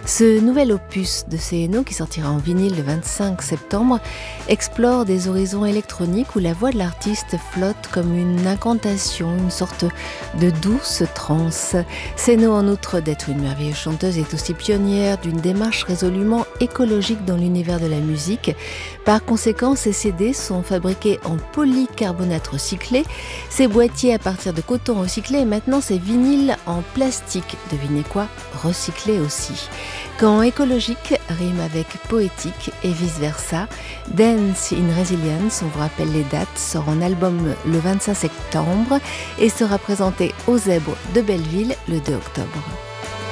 Ce nouvel opus de Céno, qui sortira en vinyle le 25 septembre, explore des horizons électroniques où la voix de l'artiste flotte comme une incantation, une sorte de douce transe. Céno, en outre d'être une merveilleuse chanteuse, est aussi pionnière d'une démarche résolument écologique dans l'univers de la musique. Par conséquent, ces CD sont fabriqués en polycarbonate recyclé, ces boîtiers à partir de coton recyclé et maintenant ces vinyles en plastique. Devinez quoi ? Recyclé aussi. Quand écologique rime avec poétique et vice-versa, Dance in Resilience, on vous rappelle les dates, sort en album le 25 septembre et sera présenté aux Zèbres de Belleville le 2 octobre.